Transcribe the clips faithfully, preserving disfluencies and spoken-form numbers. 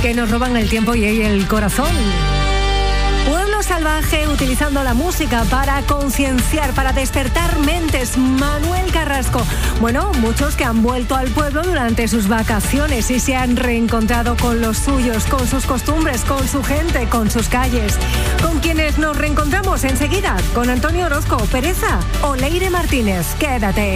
que nos roban el tiempo y el corazón. Pueblo Salvaje, utilizando la música para concienciar, para despertar mentes. Manuel Carrasco. Bueno, muchos que han vuelto al pueblo durante sus vacaciones y se han reencontrado con los suyos, con sus costumbres, con su gente, con sus calles. Con quienes nos reencontramos enseguida, con Antonio Orozco, Pereza o Leire Martínez. Quédate.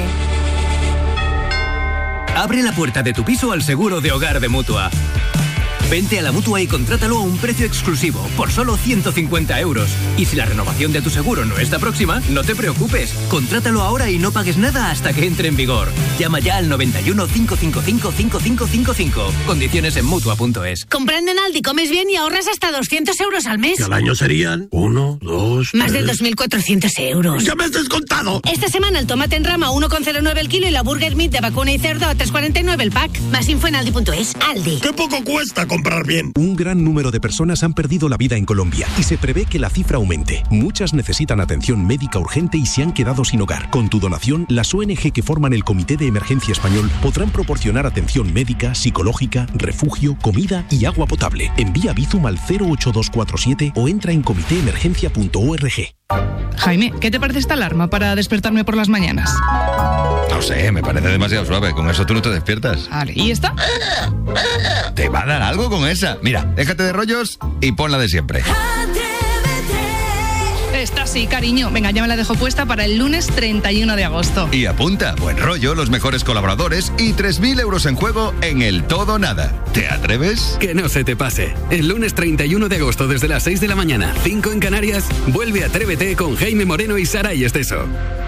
Abre la puerta de tu piso al seguro de hogar de Mutua. Vente a la Mutua y contrátalo a un precio exclusivo, por solo ciento cincuenta euros. Y si la renovación de tu seguro no está próxima, no te preocupes. Contrátalo ahora y no pagues nada hasta que entre en vigor. Llama ya al noventa y uno, cinco cinco cinco, cinco cinco cinco cinco. Condiciones en Mutua punto es. Comprando en Aldi comes bien y ahorras hasta doscientos euros al mes. Y al año serían uno, dos, Más tres... de dos mil cuatrocientos euros. ¡Ya me has descontado! Esta semana el tomate en rama uno coma cero nueve el kilo y la Burger Meat de vacuna y cerdo a tres coma cuarenta y nueve el pack. Más info en Aldi punto es. Aldi. ¡Qué poco cuesta comprar bien! Un gran número de personas han perdido la vida en Colombia y se prevé que la cifra aumente. Muchas necesitan atención médica urgente y se han quedado sin hogar. Con tu donación, las O N G que forman el Comité de Emergencia Español podrán proporcionar atención médica, psicológica, refugio, comida y agua potable. Envía Bizum al cero ocho dos cuatro siete o entra en comité emergencia punto org. Jaime, ¿qué te parece esta alarma para despertarme por las mañanas? No sé, me parece demasiado suave. Con eso tú no te despiertas. Vale, ¿y esta? Te va a dar algo con esa. Mira, déjate de rollos y ponla de siempre. Esta sí, cariño. Venga, ya me la dejo puesta para el lunes treinta y uno de agosto. Y apunta, buen rollo, los mejores colaboradores y tres mil euros en juego en el todo o nada. ¿Te atreves? Que no se te pase. El lunes treinta y uno de agosto desde las seis de la mañana, cinco en Canarias, vuelve Atrévete con Jaime Moreno y Saray Esteso.